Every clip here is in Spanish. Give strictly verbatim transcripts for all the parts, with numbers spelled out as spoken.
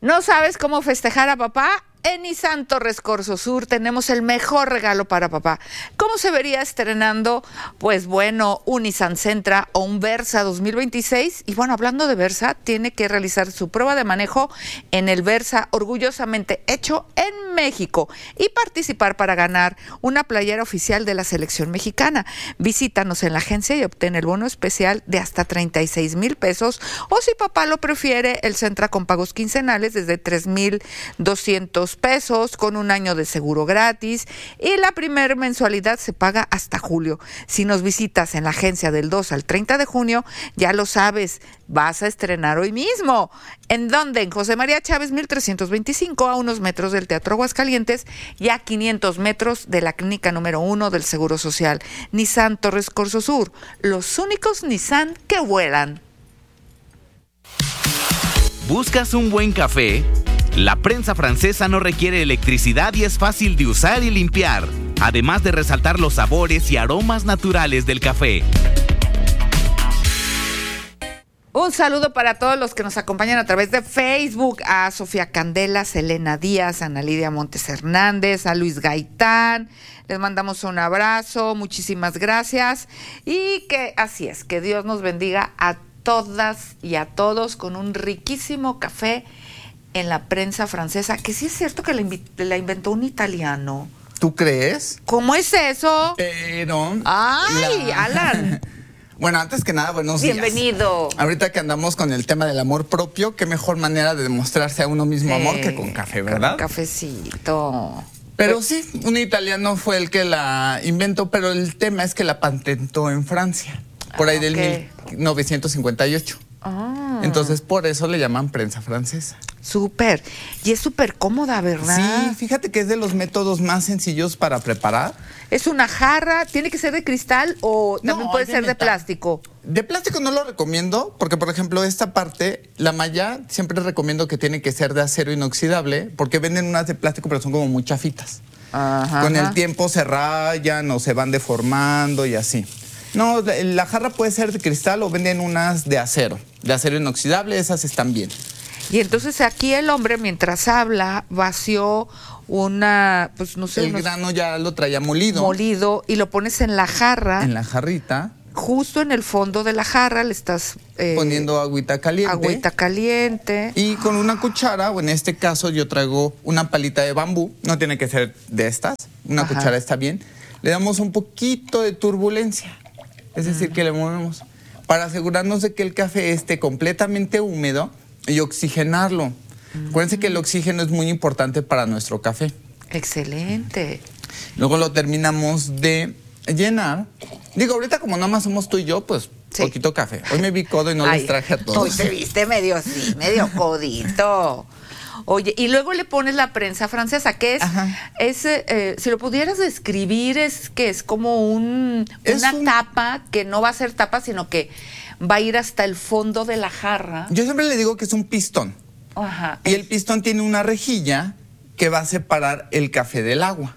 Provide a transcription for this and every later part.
¿No sabes cómo festejar a papá? En Nissan Torres Corso Sur tenemos el mejor regalo para papá. ¿Cómo se vería estrenando? Pues bueno, un Nissan Sentra o un Versa dos mil veintiséis. Y bueno, hablando de Versa, tiene que realizar su prueba de manejo en el Versa, orgullosamente hecho en México, y participar para ganar una playera oficial de la selección mexicana. Visítanos en la agencia y obtén el bono especial de hasta treinta y seis mil pesos, o si papá lo prefiere, el Sentra con pagos quincenales desde tres mil doscientos pesos, con un año de seguro gratis, y la primera mensualidad se paga hasta julio. Si nos visitas en la agencia del dos al treinta de junio, ya lo sabes, vas a estrenar hoy mismo. ¿En dónde? En José María Chávez mil trescientos veinticinco, a unos metros del Teatro Aguascalientes y a quinientos metros de la clínica número uno del Seguro Social. Nissan Torres Corso Sur, los únicos Nissan que vuelan. ¿Buscas un buen café? La prensa francesa no requiere electricidad y es fácil de usar y limpiar, además de resaltar los sabores y aromas naturales del café. Un saludo para todos los que nos acompañan a través de Facebook, a Sofía Candela, Selena Díaz, Ana Lidia Montes Hernández, a Luis Gaitán. Les mandamos un abrazo, muchísimas gracias, y que así es, que Dios nos bendiga a todas y a todos con un riquísimo café en la prensa francesa, que sí es cierto que la, invi- la inventó un italiano. ¿Tú crees? ¿Cómo es eso? Pero... ¡Ay, la... Alan! Bueno, antes que nada, buenos días. Bienvenido. Ahorita que andamos con el tema del amor propio, qué mejor manera de demostrarse a uno mismo Sí, amor que con café, ¿verdad? Con cafecito. Pero sí, un italiano fue el que la inventó, pero el tema es que la patentó en Francia, por ahí del Okay. mil novecientos cincuenta y ocho. Ah. Entonces, por eso le llaman prensa francesa. Súper. Y es súper cómoda, ¿verdad? Sí, fíjate que es de los métodos más sencillos para preparar. Es una jarra, ¿tiene que ser de cristal o también No, puede es de ser de metal. plástico? De plástico no lo recomiendo, porque por ejemplo esta parte, la malla, siempre recomiendo que tiene que ser de acero inoxidable, porque venden unas de plástico pero son como muy chafitas. Ajá. Con el tiempo se rayan o se van deformando y así. No, la, la jarra puede ser de cristal o venden unas de acero, de acero inoxidable, esas están bien. Y entonces aquí el hombre, mientras habla, vació una, pues no sé, El unos- grano ya lo traía molido. molido, y lo pones en la jarra. En la jarrita. Justo en el fondo de la jarra le estás eh, Poniendo agüita caliente. agüita caliente. Y con una cuchara, o en este caso yo traigo una palita de bambú, no tiene que ser de estas, una Ajá. cuchara está bien. Le damos un poquito de turbulencia, es decir, que le movemos para asegurarnos de que el café esté completamente húmedo y oxigenarlo. Acuérdense que el oxígeno es muy importante para nuestro café. Excelente. Luego lo terminamos de llenar. Digo, ahorita como nada más somos tú y yo, pues Sí. poquito café. Hoy me vi codo y no Ay, les traje a todos. Hoy te viste medio así, medio codito. Oye, y luego le pones la prensa francesa, que es, Ajá. es eh, si lo pudieras describir, es que es como un, Es una un- tapa, que no va a ser tapa, sino que va a ir hasta el fondo de la jarra. Yo siempre le digo que es un pistón. Ajá. Y el pistón tiene una rejilla que va a separar el café del agua.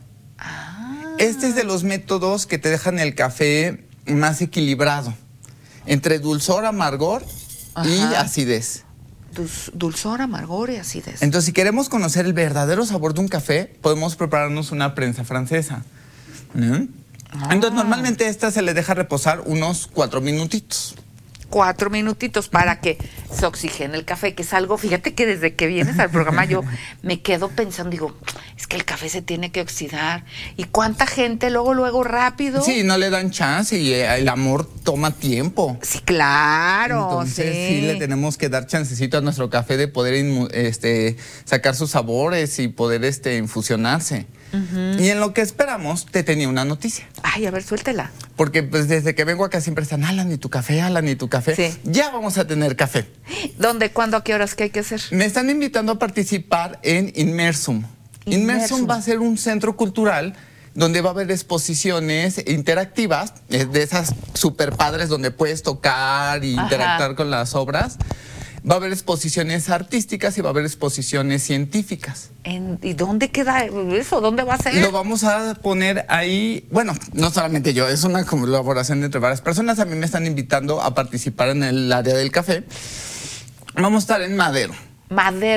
Ah. Este es de los métodos que te dejan el café más equilibrado, entre dulzor, amargor y Ajá. acidez. Dulz- dulzor, amargor y acidez. Entonces, si queremos conocer el verdadero sabor de un café, podemos prepararnos una prensa francesa. ¿Mm? Ah. Entonces, normalmente esta se le deja reposar unos cuatro minutitos. Cuatro minutitos para que se oxigene el café, que es algo, fíjate que desde que vienes al programa yo me quedo pensando, digo, es que el café se tiene que oxidar. ¿Y cuánta gente luego, luego rápido? Sí, no le dan chance y eh, el amor toma tiempo. Sí, claro. Entonces sí. sí le tenemos que dar chancecito a nuestro café de poder inmu- este, sacar sus sabores y poder este, infusionarse. Uh-huh. Y en lo que esperamos, te tenía una noticia. Ay, a ver, suéltela. Porque pues desde que vengo acá siempre están, Alan, y tu café, Alan, y tu café. Sí. Ya vamos a tener café. ¿Dónde, cuándo, a qué horas, qué hay que hacer? Me están invitando a participar en Inmersum. Inmersum. Inmersum va a ser un centro cultural donde va a haber exposiciones interactivas, eh, de esas super padres donde puedes tocar y Ajá. interactuar con las obras. Va a haber exposiciones artísticas y va a haber exposiciones científicas. ¿En, ¿Y dónde queda eso? ¿Dónde va a ser? Lo vamos a poner ahí, bueno, no solamente yo, es una colaboración entre varias personas. A mí me están invitando a participar en el área del café. Vamos a estar en Madero. Madero.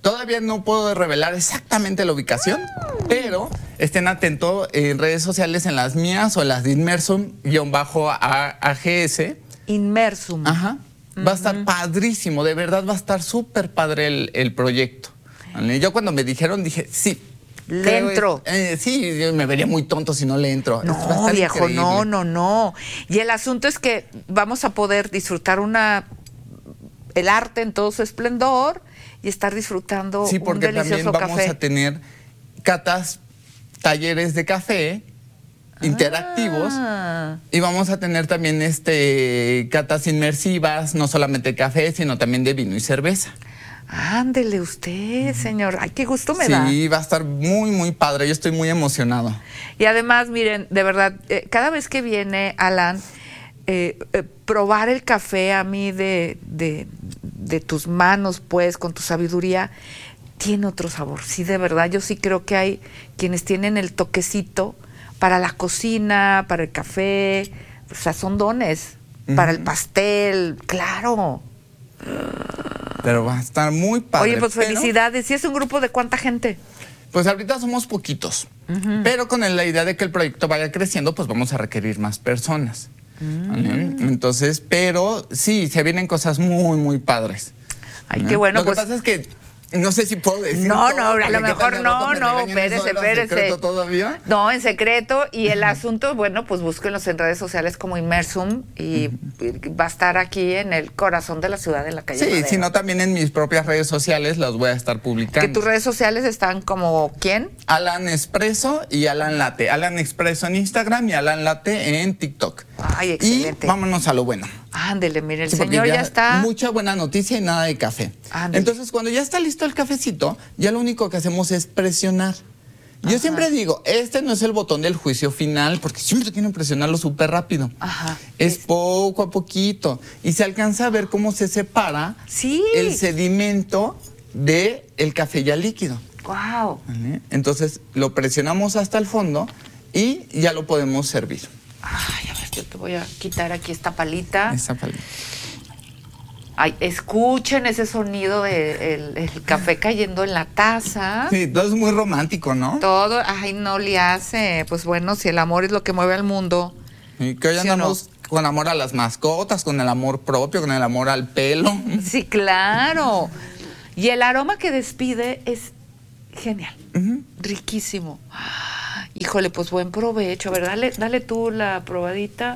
Todavía no puedo revelar exactamente la ubicación, pero estén atentos en redes sociales, en las mías o en las de Inmersum-A G S. Inmersum. Ajá. Va a estar padrísimo, de verdad va a estar súper padre el, el proyecto. Yo cuando me dijeron dije, sí. Le entro. Eh, sí, yo me vería muy tonto si no le entro. No, viejo, increíble. no, no, no. Y el asunto es que vamos a poder disfrutar una el arte en todo su esplendor y estar disfrutando sí, un delicioso café. Sí, porque también vamos a tener catas, talleres de café interactivos ah. y vamos a tener también este catas inmersivas, no solamente de café, sino también de vino y cerveza. Ándele usted, señor. Ay, qué gusto me sí, da. Sí, va a estar muy, muy padre. Yo estoy muy emocionado. Y además, miren, de verdad, eh, cada vez que viene Alan, eh, eh, probar el café a mí de, de, de tus manos, pues, con tu sabiduría, tiene otro sabor. Sí, de verdad, yo sí creo que hay quienes tienen el toquecito para la cocina, para el café, o sea, son dones, uh-huh. para el pastel, claro. Pero va a estar muy padre. Oye, pues pero, felicidades. ¿Y es un grupo de cuánta gente? Pues ahorita somos poquitos, uh-huh. pero con la idea de que el proyecto vaya creciendo, pues vamos a requerir más personas. Uh-huh. Entonces, pero sí, se vienen cosas muy, muy padres. Ay, qué bueno. Lo que pues, pasa es que no sé si puedo decir. No, todo, no, a lo mejor no, no, espérese, espérese. ¿En secreto todavía? No, en secreto. Y el asunto, bueno, pues búsquenlos en redes sociales como Inmersum y uh-huh. va a estar aquí en el corazón de la ciudad, en la calle. Sí, Madero. sino también en mis propias redes sociales las voy a estar publicando. ¿Que tus redes sociales están como quién? Alan Expreso y Alan Latte. Alan Expreso en Instagram y Alan Latte en TikTok. Ay, excelente. Y vámonos a lo bueno. Ándele, mire, el sí, señor ya, ya está. Mucha buena noticia y nada de café. Ándele. Entonces, cuando ya está listo el cafecito, ya lo único que hacemos es presionar. Yo Ajá. siempre digo, este no es el botón del juicio final, porque siempre quieren presionarlo súper rápido. Ajá. Es poco a poquito. Y se alcanza a ver cómo se separa sí. el sedimento del café ya líquido. Wow. ¿Vale? Entonces, lo presionamos hasta el fondo y ya lo podemos servir. Ay, a ver, yo te voy a quitar aquí esta palita. Esta palita. Ay, escuchen ese sonido del de el café cayendo en la taza. Sí, todo es muy romántico, ¿no? Todo, ay, no le hace. Pues bueno, si el amor es lo que mueve al mundo. Y que hoy ¿sí andamos no? con amor a las mascotas, con el amor propio, con el amor al pelo. Sí, claro. Y el aroma que despide es genial, uh-huh. riquísimo. Híjole, pues buen provecho. A ver, dale, dale tú la probadita.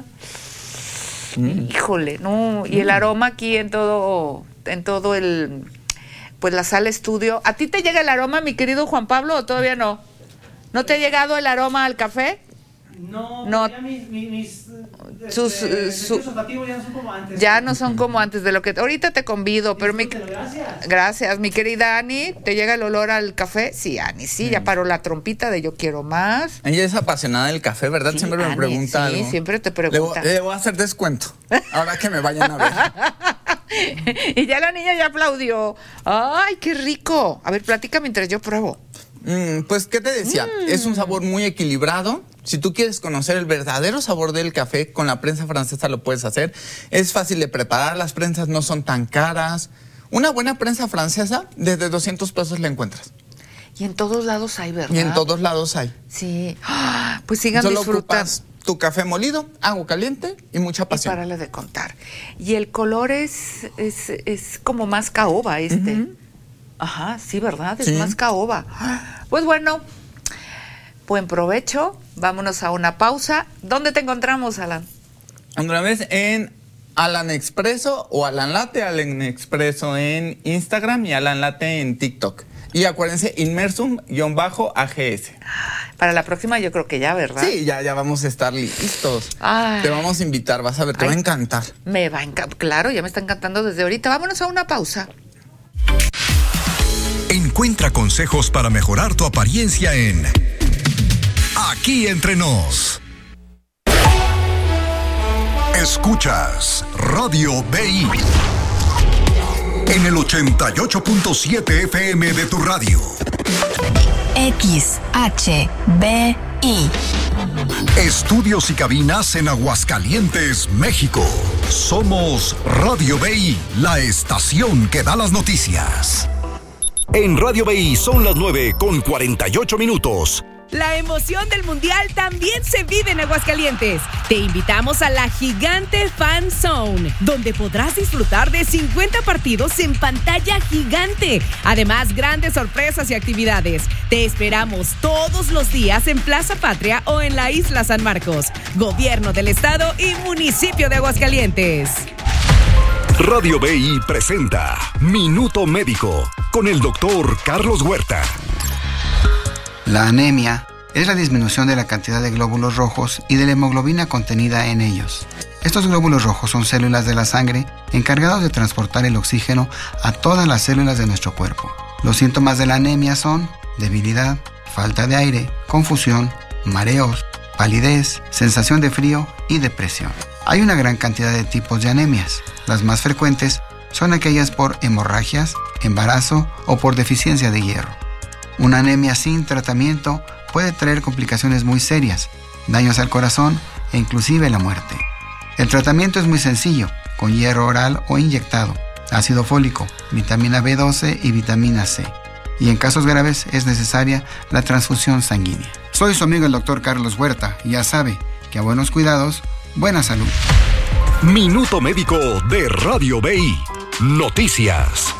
Mm. Híjole, no. Y el aroma aquí en todo, en todo el, pues la sala estudio. ¿A ti te llega el aroma, mi querido Juan Pablo, o todavía no? ¿No te ha llegado el aroma al café? No, no. Ya mis, mis sus este, su, ya no son como antes. Ya no son como antes de lo que ahorita te convido, pero mi gracias. Gracias, mi querida Ani, ¿te llega el olor al café? Sí, Ani, sí, sí. Ya paró la trompita de yo quiero más. Ella es apasionada del café, ¿verdad? Sí, siempre Ani, me pregunta sí, algo. siempre te pregunta. Le, le voy a hacer descuento, ahora que me vayan a ver. Y ya la niña ya aplaudió. Ay, qué rico. A ver, platica mientras yo pruebo. Mm, pues, ¿qué te decía? Mm. Es un sabor muy equilibrado. Si tú quieres conocer el verdadero sabor del café, con la prensa francesa lo puedes hacer. Es fácil de preparar, las prensas no son tan caras. Una buena prensa francesa, desde doscientos pesos la encuentras. Y en todos lados hay, ¿verdad? Y en todos lados hay. Sí. Pues sigan Solo disfrutando. Ocupas tu café molido, agua caliente y mucha pasión. Y párale de contar. Y el color es, es, es como más caoba este. Uh-huh. Ajá, sí, ¿verdad? Es sí. más caoba. Pues bueno, buen provecho. Vámonos a una pausa. ¿Dónde te encontramos, Alan? Otra vez en Alan Expreso o Alan Latte, Alan Expreso en Instagram y Alan Latte en TikTok. Y acuérdense, Inmersum-A G S. Para la próxima yo creo que ya, ¿verdad? Sí, ya, ya vamos a estar listos. Ay. Te vamos a invitar, vas a ver, te Ay, va a encantar. Me va a encantar, claro, ya me está encantando desde ahorita. Vámonos a una pausa. Encuentra consejos para mejorar tu apariencia en Aquí Entre Nos. Escuchas Radio B I en el ochenta y ocho punto siete F M de tu radio. X H B I. Estudios y cabinas en Aguascalientes, México. Somos Radio B I, la estación que da las noticias. En Radio B I son las nueve con cuarenta y ocho minutos. La emoción del Mundial también se vive en Aguascalientes. Te invitamos a la Gigante Fan Zone, donde podrás disfrutar de cincuenta partidos en pantalla gigante. Además, grandes sorpresas y actividades. Te esperamos todos los días en Plaza Patria o en la Isla San Marcos. Gobierno del Estado y Municipio de Aguascalientes. Radio B I presenta Minuto Médico con el doctor Carlos Huerta. La anemia es la disminución de la cantidad de glóbulos rojos y de la hemoglobina contenida en ellos. Estos glóbulos rojos son células de la sangre encargados de transportar el oxígeno a todas las células de nuestro cuerpo. Los síntomas de la anemia son debilidad, falta de aire, confusión, mareos, palidez, sensación de frío y depresión. Hay una gran cantidad de tipos de anemias. Las más frecuentes son aquellas por hemorragias, embarazo o por deficiencia de hierro. Una anemia sin tratamiento puede traer complicaciones muy serias, daños al corazón e inclusive la muerte. El tratamiento es muy sencillo, con hierro oral o inyectado, ácido fólico, vitamina B doce y vitamina C. Y en casos graves es necesaria la transfusión sanguínea. Soy su amigo el doctor Carlos Huerta y ya sabe que a buenos cuidados, buena salud. Minuto Médico de Radio B I. Noticias.